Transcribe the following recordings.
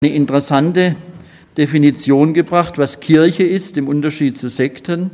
eine interessante Definition gebracht, was Kirche ist, im Unterschied zu Sekten.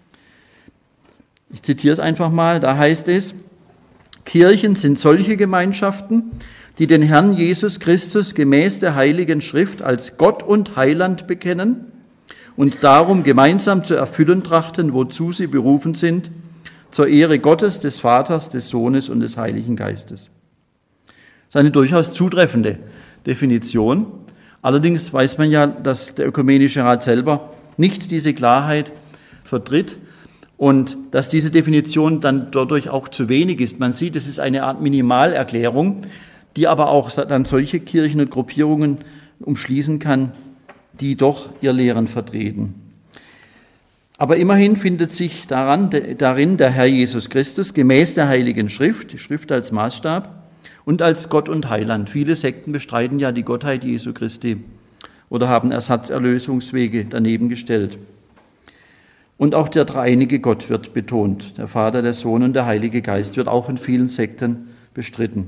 Ich zitiere es einfach mal, da heißt es: Kirchen sind solche Gemeinschaften, die den Herrn Jesus Christus gemäß der Heiligen Schrift als Gott und Heiland bekennen und darum gemeinsam zu erfüllen trachten, wozu sie berufen sind, zur Ehre Gottes, des Vaters, des Sohnes und des Heiligen Geistes. Das ist eine durchaus zutreffende Definition. Allerdings weiß man ja, dass der Ökumenische Rat selber nicht diese Klarheit vertritt und dass diese Definition dann dadurch auch zu wenig ist. Man sieht, es ist eine Art Minimalerklärung, die aber auch dann solche Kirchen und Gruppierungen umschließen kann, die doch ihr Lehren vertreten. Aber immerhin findet sich darin der Herr Jesus Christus gemäß der Heiligen Schrift, die Schrift als Maßstab, und als Gott und Heiland. Viele Sekten bestreiten ja die Gottheit Jesu Christi oder haben Ersatzerlösungswege daneben gestellt. Und auch der dreieinige Gott wird betont. Der Vater, der Sohn und der Heilige Geist wird auch in vielen Sekten bestritten.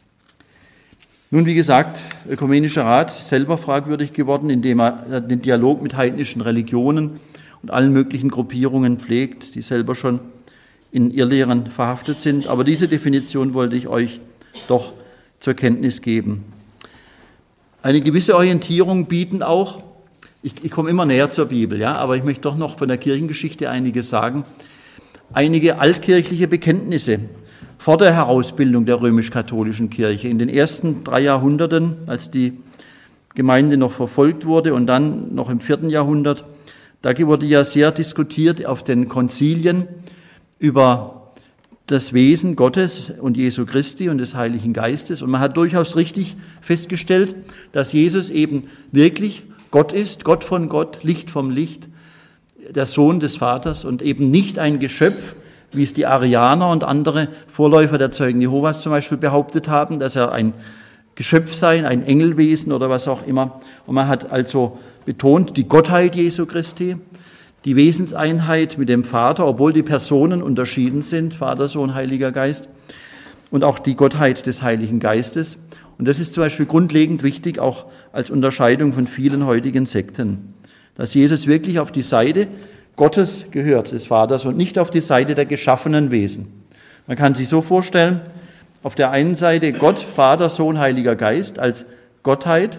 Nun, wie gesagt, Ökumenischer Rat ist selber fragwürdig geworden, indem er den Dialog mit heidnischen Religionen und allen möglichen Gruppierungen pflegt, die selber schon in Irrlehren verhaftet sind. Aber diese Definition wollte ich euch doch zur Kenntnis geben. Eine gewisse Orientierung bieten auch, ich komme immer näher zur Bibel, ja, aber ich möchte doch noch von der Kirchengeschichte einiges sagen, einige altkirchliche Bekenntnisse vor der Herausbildung der römisch-katholischen Kirche in den ersten 3 Jahrhunderten, als die Gemeinde noch verfolgt wurde und dann noch im 4. Jahrhundert, da wurde ja sehr diskutiert auf den Konzilien über das Wesen Gottes und Jesu Christi und des Heiligen Geistes. Und man hat durchaus richtig festgestellt, dass Jesus eben wirklich Gott ist, Gott von Gott, Licht vom Licht, der Sohn des Vaters und eben nicht ein Geschöpf, wie es die Arianer und andere Vorläufer der Zeugen Jehovas zum Beispiel behauptet haben, dass er ein Geschöpf sei, ein Engelwesen oder was auch immer. Und man hat also betont die Gottheit Jesu Christi, die Wesenseinheit mit dem Vater, obwohl die Personen unterschieden sind, Vater, Sohn, Heiliger Geist, und auch die Gottheit des Heiligen Geistes. Und das ist zum Beispiel grundlegend wichtig, auch als Unterscheidung von vielen heutigen Sekten, dass Jesus wirklich auf die Seite Gottes gehört, des Vaters, und nicht auf die Seite der geschaffenen Wesen. Man kann sich so vorstellen, auf der einen Seite Gott, Vater, Sohn, Heiliger Geist als Gottheit,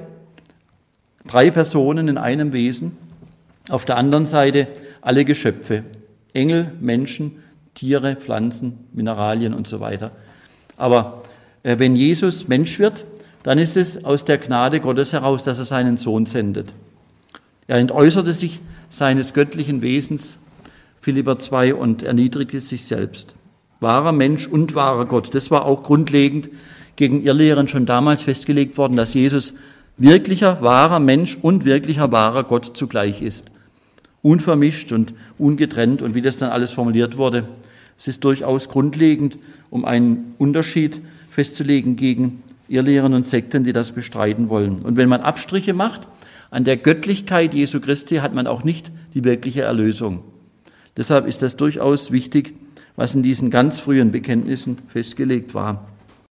3 Personen in einem Wesen. Auf der anderen Seite alle Geschöpfe, Engel, Menschen, Tiere, Pflanzen, Mineralien und so weiter. Aber wenn Jesus Mensch wird, dann ist es aus der Gnade Gottes heraus, dass er seinen Sohn sendet. Er entäußerte sich seines göttlichen Wesens, Philipper 2, und erniedrigte sich selbst. Wahrer Mensch und wahrer Gott. Das war auch grundlegend gegen Irrlehren schon damals festgelegt worden, dass Jesus wirklicher, wahrer Mensch und wirklicher, wahrer Gott zugleich ist. Unvermischt und ungetrennt, und wie das dann alles formuliert wurde, es ist durchaus grundlegend, um einen Unterschied festzulegen gegen Irrlehren und Sekten, die das bestreiten wollen. Und wenn man Abstriche macht an der Göttlichkeit Jesu Christi, hat man auch nicht die wirkliche Erlösung. Deshalb ist das durchaus wichtig, was in diesen ganz frühen Bekenntnissen festgelegt war.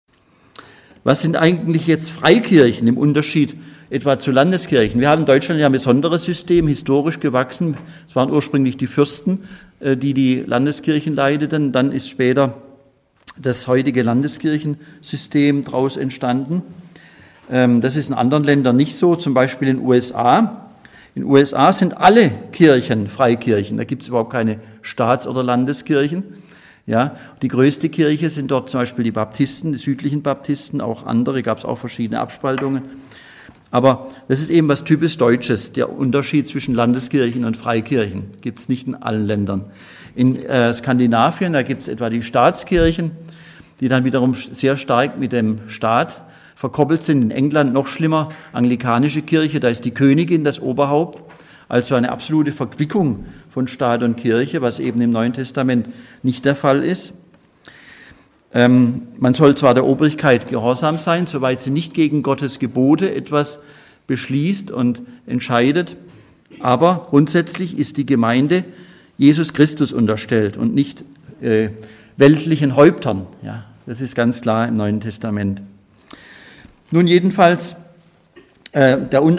Was sind eigentlich jetzt Freikirchen im Unterschied etwa zu Landeskirchen? Wir haben in Deutschland ja ein besonderes System, historisch gewachsen. Es waren ursprünglich die Fürsten, die die Landeskirchen leiteten. Dann ist später das heutige Landeskirchensystem daraus entstanden. Das ist in anderen Ländern nicht so, zum Beispiel in den USA. In den USA sind alle Kirchen Freikirchen. Da gibt es überhaupt keine Staats- oder Landeskirchen. Ja, die größte Kirche sind dort zum Beispiel die Baptisten, die südlichen Baptisten, auch andere, gab es auch verschiedene Abspaltungen. Aber das ist eben was typisch Deutsches, der Unterschied zwischen Landeskirchen und Freikirchen. Gibt es nicht in allen Ländern. In Skandinavien, da gibt es etwa die Staatskirchen, die dann wiederum sehr stark mit dem Staat verkoppelt sind. In England noch schlimmer, anglikanische Kirche, da ist die Königin das Oberhaupt. Also eine absolute Verquickung von Staat und Kirche, was eben im Neuen Testament nicht der Fall ist. Man soll zwar der Obrigkeit gehorsam sein, soweit sie nicht gegen Gottes Gebote etwas beschließt und entscheidet, aber grundsätzlich ist die Gemeinde Jesus Christus unterstellt und nicht weltlichen Häuptern. Ja, das ist ganz klar im Neuen Testament. Nun jedenfalls Der